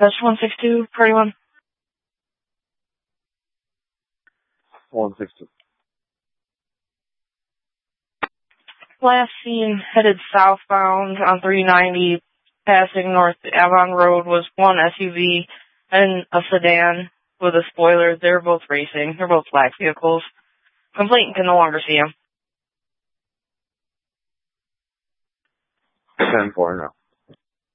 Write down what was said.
That's 162, party one. 160. Last seen headed southbound on 390, passing North Avon Road, was one SUV and a sedan with a spoiler. They're both racing. They're both black vehicles. Complainant can no longer see them. 10-4 now.